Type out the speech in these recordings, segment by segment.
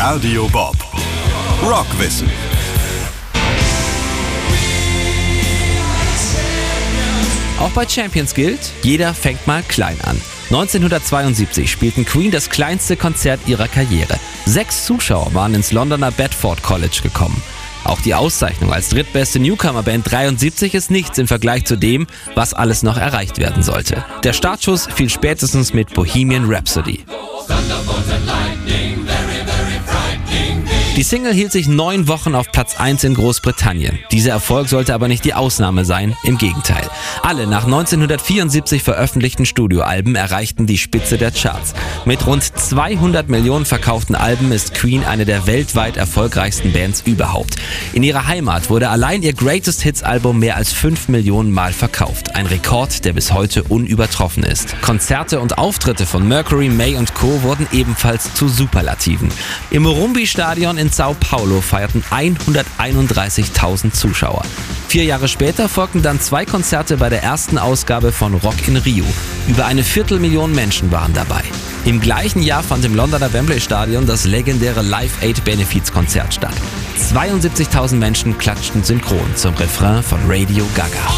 Radio Bob. Rockwissen. Auch bei Champions gilt, jeder fängt mal klein an. 1972 spielten Queen das kleinste Konzert ihrer Karriere. 6 Zuschauer waren ins Londoner Bedford College gekommen. Auch die Auszeichnung als drittbeste Newcomer-Band 73 ist nichts im Vergleich zu dem, was alles noch erreicht werden sollte. Der Startschuss fiel spätestens mit Bohemian Rhapsody. Die Single hielt sich 9 Wochen auf Platz 1 in Großbritannien. Dieser Erfolg sollte aber nicht die Ausnahme sein, im Gegenteil. Alle nach 1974 veröffentlichten Studioalben erreichten die Spitze der Charts. Mit rund 200 Millionen verkauften Alben ist Queen eine der weltweit erfolgreichsten Bands überhaupt. In ihrer Heimat wurde allein ihr Greatest Hits Album mehr als 5 Millionen Mal verkauft. Ein Rekord, der bis heute unübertroffen ist. Konzerte und Auftritte von Mercury, May und Co. wurden ebenfalls zu Superlativen. Im Morumbi-Stadion in Sao Paulo feierten 131.000 Zuschauer. 4 Jahre später folgten dann 2 Konzerte bei der ersten Ausgabe von Rock in Rio. Über 250.000 Menschen waren dabei. Im gleichen Jahr fand im Londoner Wembley Stadion das legendäre Live Aid Benefizkonzert statt. 72.000 Menschen klatschten synchron zum Refrain von Radio Gaga.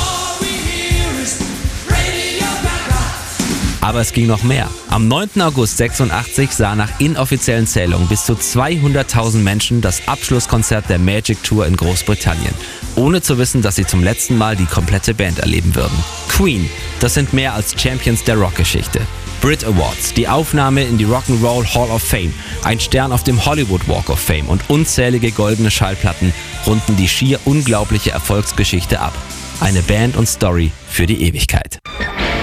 Aber es ging noch mehr. Am 9. August 86 sah nach inoffiziellen Zählungen bis zu 200.000 Menschen das Abschlusskonzert der Magic Tour in Großbritannien, ohne zu wissen, dass sie zum letzten Mal die komplette Band erleben würden. Queen, das sind mehr als Champions der Rockgeschichte. Brit Awards, die Aufnahme in die Rock'n'Roll Hall of Fame, ein Stern auf dem Hollywood Walk of Fame und unzählige goldene Schallplatten runden die schier unglaubliche Erfolgsgeschichte ab. Eine Band und Story für die Ewigkeit.